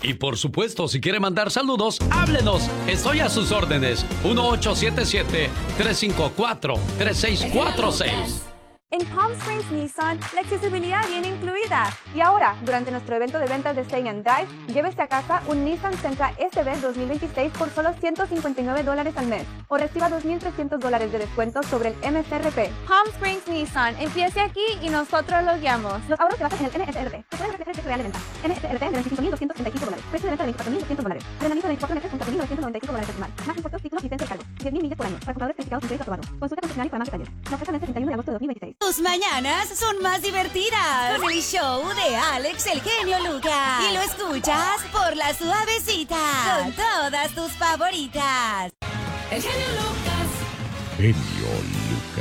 Y por supuesto, si quiere mandar saludos, háblenos. Estoy a sus órdenes. 1877-354-3646. En Palm Springs Nissan, la accesibilidad viene incluida. Y ahora, durante nuestro evento de ventas de Stay and Drive, llévese a casa un Nissan Sentra SB 2026 por solo $159 al mes. O reciba $2,300 de descuento sobre el MSRP. Palm Springs Nissan, empiece aquí y nosotros lo guiamos. Los ahorros se basan en el MSRP. Se pueden reflejar el precio real de venta. MSRP de $25,235. Precio de venta de $24,200. Arrendamiento de 24 meses con $4,995 personal. Más impuestos, títulos, licencia y cargos. 10,000 millas por año. Para compradores calificados con crédito aprobado. Consulta concesionario para más detalles. La oferta vence el 31 de agosto de 2026. Tus mañanas son más divertidas con el show de Alex el genio Lucas. Y lo escuchas por La Suavecita con todas tus favoritas. El genio Lucas. Genio